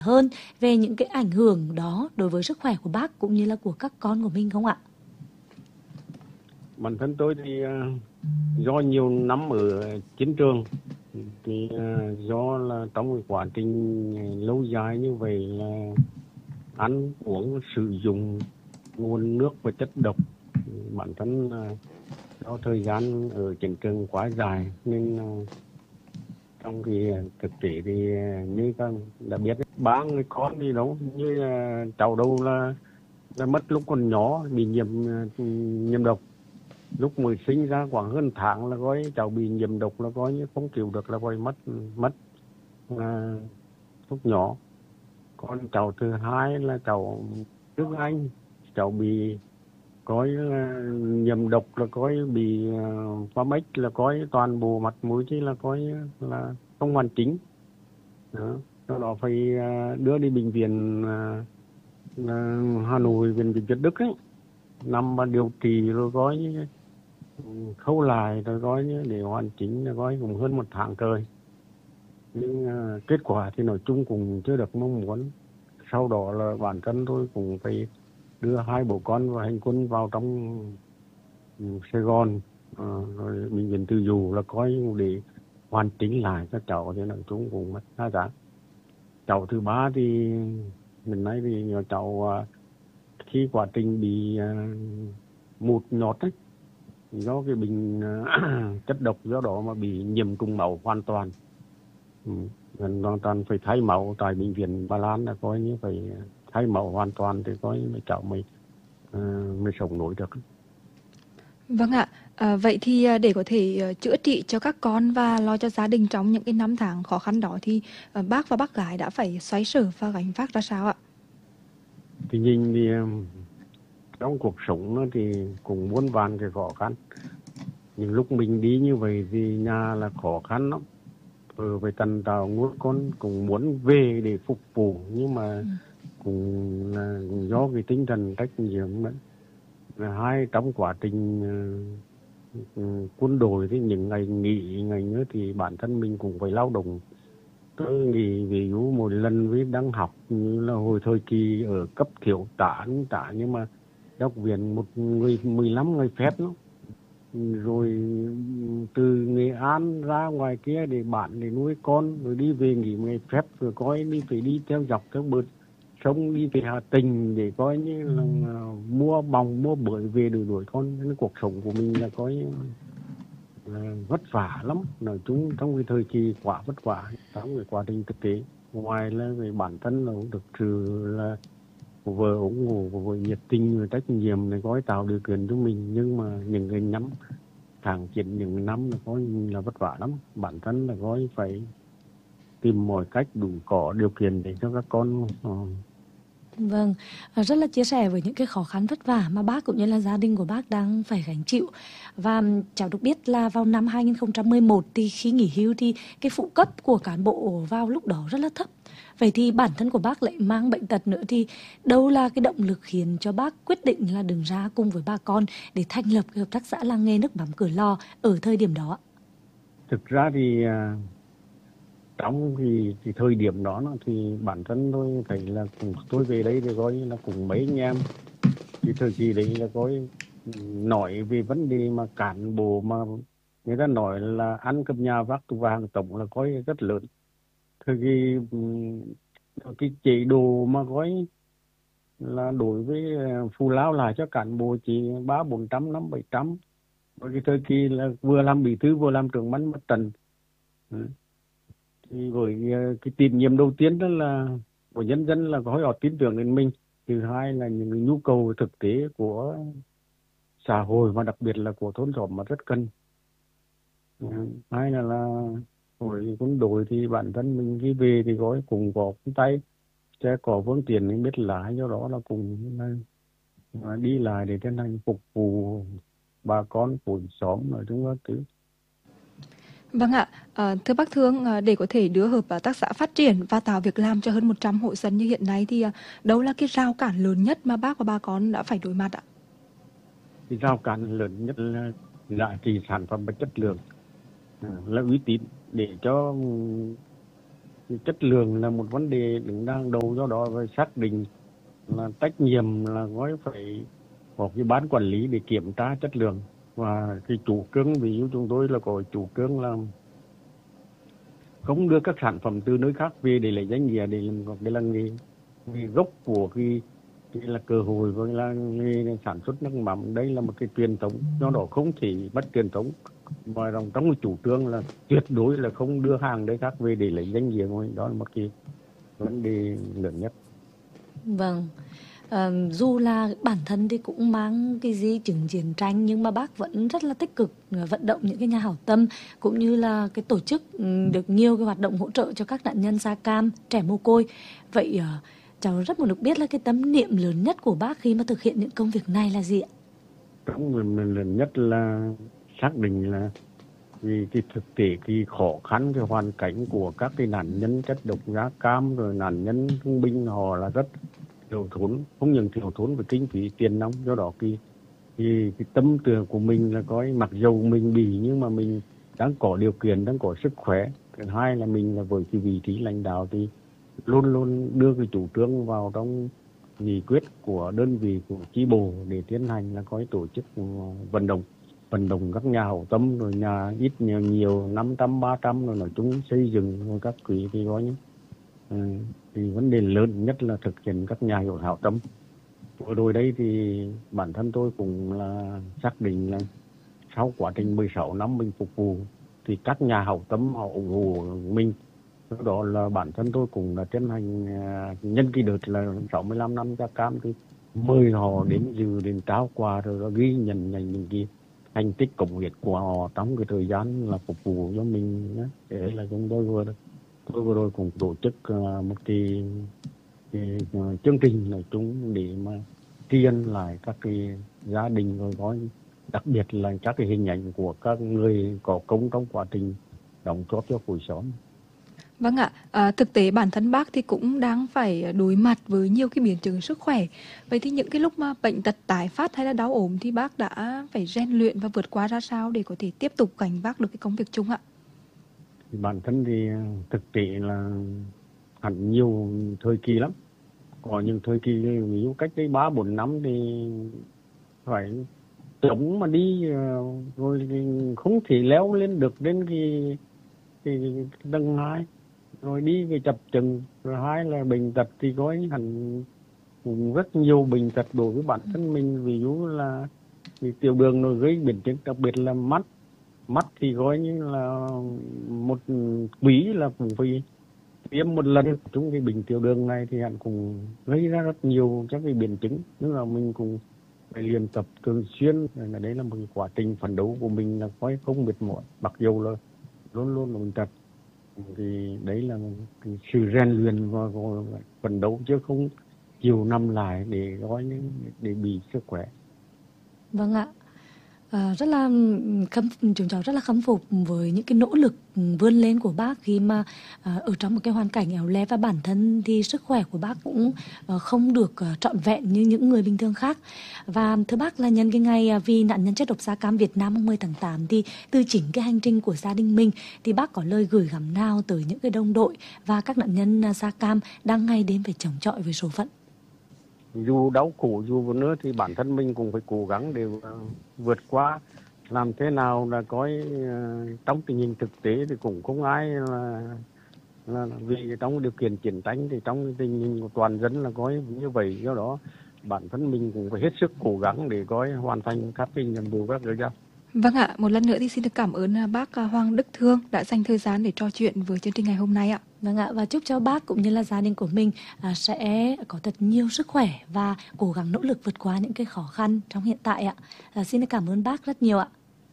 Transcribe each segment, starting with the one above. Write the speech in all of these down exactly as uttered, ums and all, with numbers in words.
hơn về những cái ảnh hưởng đó đối với sức khỏe của bác cũng như là của các con của mình không ạ? Bản thân tôi thì uh, do nhiều năm ở chiến trường thì uh, do là trong cái quá trình lâu dài như vậy là ăn uống sử dụng nguồn nước và chất độc, bản thân uh, do thời gian ở chiến trường quá dài nên uh, trong cái thực tế thì như các đã biết ba người con thì đâu như uh, cháu đâu là là mất lúc còn nhỏ bị nhiễm uh, nhiễm độc. Lúc mới sinh ra khoảng hơn tháng là coi cháu bị nhiễm độc, là coi như không chịu được, là coi mất mất à, lúc nhỏ. Còn cháu thứ hai là cháu trước anh, cháu bị coi là nhiễm độc, là coi bị uh, phá mách, là coi toàn bộ mặt mũi chứ là coi là không hoàn chỉnh đó. Sau đó phải uh, đưa đi bệnh viện uh, uh, Hà Nội, viện Việt Đức ấy, nằm và điều trị rồi coi khâu lại rồi gói để hoàn chỉnh là gói cũng hơn một tháng trời, nhưng uh, kết quả thì nói chung cũng chưa được mong muốn. Sau đó là bản thân tôi cũng phải đưa hai bố con và hành quân vào trong um, Sài Gòn, uh, rồi bệnh viện Từ Dũ là coi để hoàn chỉnh lại cho cháu, thì nói chung cũng mất khá giả. Cháu thứ ba thì mình nói thì cháu uh, khi quá trình bị uh, mụt nhọt ấy, do cái bệnh uh, chất độc, do đó mà bị nhiễm trùng máu hoàn toàn, ừ. hoàn toàn phải thay máu tại bệnh viện Ba Lan, là coi như phải thay máu hoàn toàn thì coi như cháu mới uh, mới sống nổi được. Vâng ạ, à, vậy thì để có thể uh, chữa trị cho các con và lo cho gia đình trong những cái năm tháng khó khăn đó thì uh, bác và bác gái đã phải xoay sở và gánh vác ra sao ạ? Thì nhìn thì um, trong cuộc sống thì cũng muôn vàn cái khó khăn. Nhưng lúc mình đi như vậy thì nhà là khó khăn lắm. Ừ, về tần tàu nuôi con cũng muốn về để phục vụ, nhưng mà ừ. cũng là do cái tinh thần trách nhiệm đấy. Là hai trong quá trình uh, uh, quân đội thì những ngày nghỉ ngày nữa thì bản thân mình cũng phải lao động. Tôi nghỉ ví dụ một lần với đang học như là hồi thời kỳ ở cấp thiếu tá tá, nhưng mà đốc viện một người mười lăm ngày phép đó. Rồi từ Nghệ An ra ngoài kia để bạn để nuôi con, rồi đi về nghỉ ngày phép, rồi coi đi phải đi theo dọc theo bờ sông đi về Hà Tĩnh để coi như là uh, mua bòng mua bưởi về để đuổi con. Nên cuộc sống của mình là coi là vất vả lắm, nói chung trong cái thời kỳ quá vất vả trong cái quá trình thực tế. Ngoài là về bản thân là cũng thực sự là vợ ủng hộ và vợ nhiệt tình và trách nhiệm để có tạo điều kiện cho mình, nhưng mà những cái năm tháng chiến những năm là có là vất vả lắm. Bản thân là có phải tìm mọi cách đủ có điều kiện để cho các con. uh, Vâng, rất là chia sẻ với những cái khó khăn vất vả mà bác cũng như là gia đình của bác đang phải gánh chịu. Và cháu được biết là vào năm hai nghìn không trăm mười một thì khi nghỉ hưu thì cái phụ cấp của cán bộ vào lúc đó rất là thấp. Vậy thì bản thân của bác lại mang bệnh tật nữa, thì đâu là cái động lực khiến cho bác quyết định là đứng ra cùng với bà con để thành lập cái hợp tác xã làng nghề nước mắm Cửa Lò ở thời điểm đó? Thực ra thì trong thì, thì thời điểm đó thì bản thân tôi thấy là cùng tôi về đây thì coi là cùng mấy anh em thì thời kỳ đấy là coi nói về vấn đề mà cán bộ mà người ta nói là ăn cơm nhà vác tù vàng tổng là coi rất lớn. Thời kỳ cái chế độ mà coi là đối với phù lao lại cho cán bộ chỉ ba bốn trăm năm bảy trăm, với cái thời kỳ là vừa làm bí thư vừa làm trưởng ban mặt trận. Thì với cái tín nhiệm đầu tiên đó là của nhân dân là có họ tin tưởng đến mình. Thứ hai là những nhu cầu thực tế của xã hội và đặc biệt là của thôn xóm mà rất cần. Hai là là với quân đội thì bản thân mình khi về thì có cùng có tay sẽ có phương tiện mình biết lái, do đó là cùng đi lại để tiến hành phục vụ bà con của xóm ở trong các thứ. Vâng ạ, à, thưa bác Thương, à, để có thể đưa hợp tác xã phát triển và tạo việc làm cho hơn một trăm hộ dân như hiện nay thì à, đâu là cái rào cản lớn nhất mà bác và bà con đã phải đối mặt ạ? Cái rào cản lớn nhất là giá trị sản phẩm và chất lượng, là uy tín, để cho thì chất lượng là một vấn đề đứng đang đầu, do đó phải xác định là trách nhiệm là gói phải có cái ban quản lý để kiểm tra chất lượng. Và cái chủ trương, ví dụ chúng tôi là có chủ trương là không đưa các sản phẩm từ nơi khác về để lấy danh nghĩa để làm một cái là nghề, nghề gốc của cái, cái là cơ hội và là nghề sản xuất nước mắm. Đây là một cái truyền thống, do đó không chỉ mất truyền thống, mà trong cái chủ trương là tuyệt đối là không đưa hàng nơi khác về để lấy danh nghĩa. Đó là một cái vấn đề lớn nhất. Vâng. À, dù là bản thân thì cũng mang cái di chứng chiến tranh, nhưng mà bác vẫn rất là tích cực vận động những cái nhà hảo tâm cũng như là cái tổ chức được nhiều cái hoạt động hỗ trợ cho các nạn nhân da cam, trẻ mồ côi. Vậy uh, cháu rất muốn được biết là cái tâm niệm lớn nhất của bác khi mà thực hiện những công việc này là gì ạ? Tâm niệm lớn nhất là xác định là vì cái thực tế cái khó khăn, cái hoàn cảnh của các cái nạn nhân chất độc da cam rồi nạn nhân thương binh, họ là rất thiếu thốn, không những thiếu thốn về kinh phí tiền nong. Do đó cái thì cái tâm tưởng của mình là coi mặc dầu mình bị nhưng mà mình đang có điều kiện, đang có sức khỏe. Thứ hai là mình là với cái vị trí lãnh đạo thì luôn luôn đưa cái chủ trương vào trong nghị quyết của đơn vị, của chi bộ để tiến hành là coi tổ chức vận động vận động các nhà hảo tâm, rồi nhà ít nhiều nhiều năm trăm ba trăm, rồi nói chung xây dựng rồi các quỹ thì có những ừ, thì vấn đề lớn nhất là thực hiện các nhà hảo tâm. Vừa rồi đây thì bản thân tôi cũng là xác định là sau quá trình mười sáu năm mình phục vụ thì các nhà hảo tâm họ ủng hộ mình. Đó là bản thân tôi cũng là tiến hành nhân cái đợt là sáu mươi lăm năm da cam thì mời họ đến dự, đến trao quà, rồi ghi nhận những cái thành tích công hiến của họ trong cái thời gian là phục vụ cho mình. Thế là chúng tôi vừa tôi vừa rồi cũng tổ chức một cái, cái chương trình nói chung để mà tri ân lại các cái gia đình, rồi có đặc biệt là các cái hình ảnh của các người có công trong quá trình đóng góp cho cuộc sống. Vâng ạ, à, thực tế bản thân bác thì cũng đang phải đối mặt với nhiều cái biến chứng sức khỏe. Vậy thì những cái lúc mà bệnh tật tái phát hay là đau ốm thì bác đã phải rèn luyện và vượt qua ra sao để có thể tiếp tục gánh vác được cái công việc chung ạ? Thì bản thân thì thực tế là hẳn nhiều thời kỳ lắm. Có những thời kỳ ví dụ cách đây ba bốn năm thì phải chống mà đi, rồi không thể leo lên được đến cái cái tầng hai, rồi đi về chập chừng. Rồi hai là bệnh tật thì có hẳn cũng rất nhiều bệnh tật đối với bản thân mình, ví dụ là thì tiểu đường rồi gây biến chứng, đặc biệt là mắt mắt thì coi như là một quý là cũng phải tiêm một lần. Chúng cái bệnh tiểu đường này thì hẳn cũng gây ra rất nhiều các cái biến chứng, tức là mình cũng phải luyện tập thường xuyên. Là đấy là một cái quá trình phấn đấu của mình là coi không mệt mỏi, mặc dù là luôn luôn là bệnh tật. Thì đấy là một cái sự rèn luyện và phấn đấu chứ không chịu nằm lại để gói để bị sức khỏe. Vâng ạ. À, rất là khâm, chúng cháu rất là khâm phục với những cái nỗ lực vươn lên của bác khi mà à, ở trong một cái hoàn cảnh éo le, và bản thân thì sức khỏe của bác cũng à, không được à, trọn vẹn như những người bình thường khác. Và thưa bác, là nhân cái ngày à, vì nạn nhân chất độc da cam Việt Nam mười tháng tám thì từ chính cái hành trình của gia đình mình thì bác có lời gửi gắm nào tới những cái đồng đội và các nạn nhân à, da cam đang ngày đêm phải chống chọi với số phận? Dù đau khổ dù nữa thì bản thân mình cũng phải cố gắng để uh, vượt qua. Làm thế nào là có uh, trong tình hình thực tế thì cũng không ai là, là vì trong điều kiện chiến tranh thì trong tình hình của toàn dân là có như vậy. Do đó bản thân mình cũng phải hết sức cố gắng để có hoàn thành các cái nhiệm vụ các được ra. Vâng ạ, một lần nữa thì xin được cảm ơn bác Hoàng Đức Thương đã dành thời gian để trò chuyện với chương trình ngày hôm nay ạ. Vâng ạ, và chúc cho bác cũng như là gia đình của mình à, sẽ có thật nhiều sức khỏe và cố gắng nỗ lực vượt qua những cái khó khăn trong hiện tại ạ. À, xin cảm ơn bác rất nhiều ạ.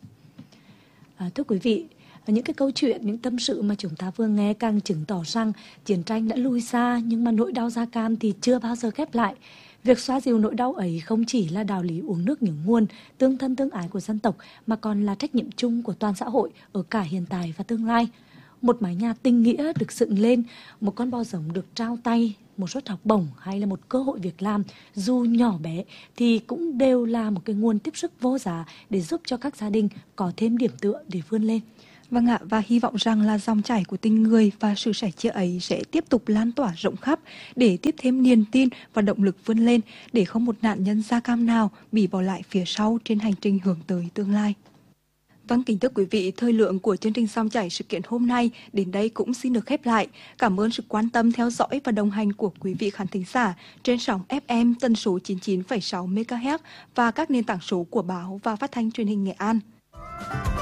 À, thưa quý vị, những cái câu chuyện, những tâm sự mà chúng ta vừa nghe càng chứng tỏ rằng chiến tranh đã lùi xa, nhưng mà nỗi đau da cam thì chưa bao giờ khép lại. Việc xoa dịu nỗi đau ấy không chỉ là đạo lý uống nước nhường nguồn, tương thân tương ái của dân tộc, mà còn là trách nhiệm chung của toàn xã hội ở cả hiện tại và tương lai. Một mái nhà tình nghĩa được dựng lên, một con bò giống được trao tay, một suất học bổng hay là một cơ hội việc làm dù nhỏ bé thì cũng đều là một cái nguồn tiếp sức vô giá để giúp cho các gia đình có thêm điểm tựa để vươn lên. Vâng ạ, và hy vọng rằng là dòng chảy của tình người và sự sẻ chia ấy sẽ tiếp tục lan tỏa rộng khắp để tiếp thêm niềm tin và động lực vươn lên, để không một nạn nhân da cam nào bị bỏ lại phía sau trên hành trình hướng tới tương lai. Vâng, kính thưa quý vị, thời lượng của chương trình Dòng chảy sự kiện hôm nay đến đây cũng xin được khép lại. Cảm ơn sự quan tâm theo dõi và đồng hành của quý vị khán thính giả trên sóng ép em tần số chín mươi chín phẩy sáu mê ga héc và các nền tảng số của báo và phát thanh truyền hình Nghệ An.